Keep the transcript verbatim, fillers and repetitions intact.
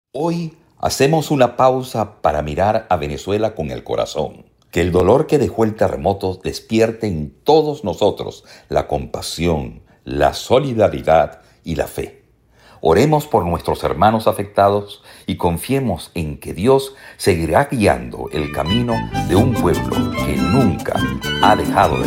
Hoy hacemos una pausa para mirar a Venezuela con el corazón. Que el dolor que dejó el terremoto despierte en todos nosotros la compasión, la solidaridad y la fe. Oremos por nuestros hermanos afectados y confiemos en que Dios seguirá guiando el camino de un pueblo que nunca ha dejado de